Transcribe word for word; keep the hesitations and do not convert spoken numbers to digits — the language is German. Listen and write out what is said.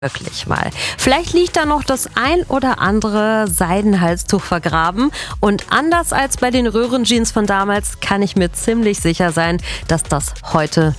Wirklich mal. Vielleicht liegt da noch das ein oder andere Seidenhalstuch vergraben und anders als bei den Röhrenjeans von damals kann ich mir ziemlich sicher sein, dass das heute